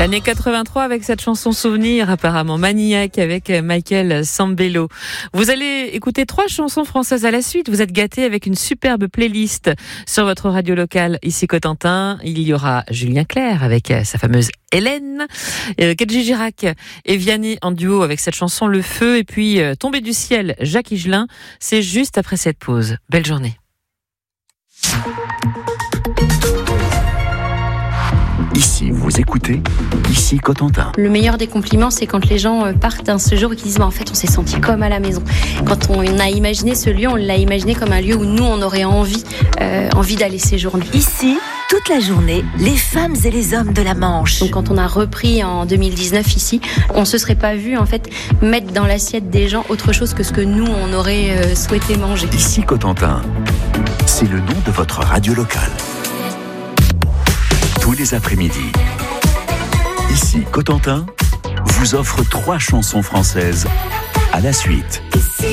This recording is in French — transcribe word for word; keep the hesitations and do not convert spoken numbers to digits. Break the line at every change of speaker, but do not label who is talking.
L'année quatre-vingt-trois avec cette chanson souvenir apparemment maniaque avec Michael Sambello. Vous allez écouter trois chansons françaises à la suite. Vous êtes gâtés avec une superbe playlist sur votre radio locale. Ici Cotentin, il y aura Julien Clerc avec sa fameuse Hélène, euh, Kenji Girac et Vianney en duo avec cette chanson Le Feu, et puis euh, Tombé du ciel, Jacques Higelin. C'est juste après cette pause. Belle journée.
Ici, vous écoutez, ici Cotentin.
Le meilleur des compliments, c'est quand les gens partent un séjour et qu'ils disent bah, en fait, on s'est senti comme à la maison. Quand on a imaginé ce lieu, on l'a imaginé comme un lieu où nous, on aurait envie, euh, envie d'aller séjourner.
Ici, toute la journée, les femmes et les hommes de la Manche.
Donc, quand on a repris en deux mille dix-neuf ici, on se serait pas vu en fait mettre dans l'assiette des gens autre chose que ce que nous, on aurait euh, souhaité manger.
Ici Cotentin, c'est le nom de votre radio locale. Tous les après-midi, ici Cotentin vous offre trois chansons françaises à la suite.